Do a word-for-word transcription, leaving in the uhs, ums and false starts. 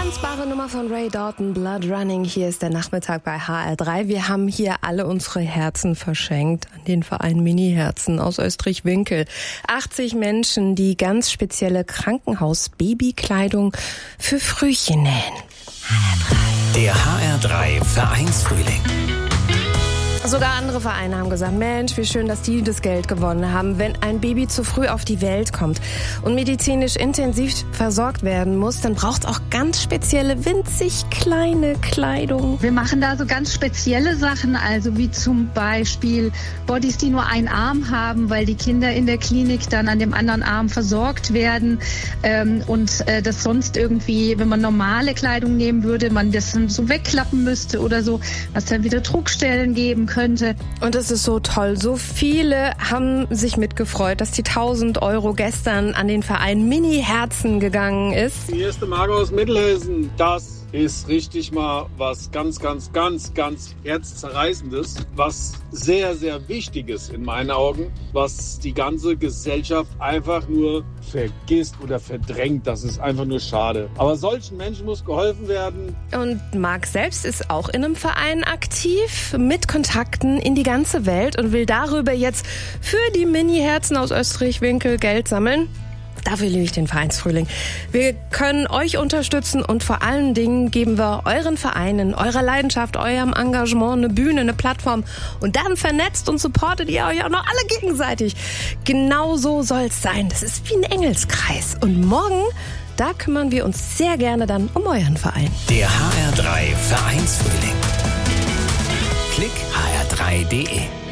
Tanzbare Nummer von Ray Dalton, Blood Running. Hier ist der Nachmittag bei H R drei. Wir haben hier alle unsere Herzen verschenkt an den Verein Mini-Herzen aus Österreich-Winkel. achtzig Menschen, die ganz spezielle Krankenhaus-Babykleidung für Frühchen nähen. H R drei. Der H R drei Vereinsfrühling. Sogar andere Vereine haben gesagt, Mensch, wie schön, dass die das Geld gewonnen haben. Wenn ein Baby zu früh auf die Welt kommt und medizinisch intensiv versorgt werden muss, dann braucht es auch ganz spezielle, winzig kleine Kleidung. Wir machen da so ganz spezielle Sachen, also wie zum Beispiel Bodies, die nur einen Arm haben, weil die Kinder in der Klinik dann an dem anderen Arm versorgt werden ähm, und äh, das sonst irgendwie, wenn man normale Kleidung nehmen würde, man das dann so wegklappen müsste oder so, was dann wieder Druckstellen geben könnte. Und es ist so toll. So viele haben sich mitgefreut, dass die tausend Euro gestern an den Verein Mini-Herzen gegangen ist. Hier ist der Marco aus Mittelhessen. Das ist richtig mal was ganz, ganz, ganz, ganz herzzerreißendes, was sehr, sehr Wichtiges in meinen Augen, was die ganze Gesellschaft einfach nur vergisst oder verdrängt. Das ist einfach nur schade. Aber solchen Menschen muss geholfen werden. Und Marc selbst ist auch in einem Verein aktiv, mit Kontakten in die ganze Welt und will darüber jetzt für die Mini-Herzen aus Österreich-Winkel Geld sammeln. Dafür liebe ich den Vereinsfrühling. Wir können euch unterstützen und vor allen Dingen geben wir euren Vereinen, eurer Leidenschaft, eurem Engagement eine Bühne, eine Plattform. Und dann vernetzt und supportet ihr euch auch noch alle gegenseitig. Genau so soll es sein. Das ist wie ein Engelskreis. Und morgen, da kümmern wir uns sehr gerne dann um euren Verein. Der H R drei Vereinsfrühling. Klick H R drei punkt de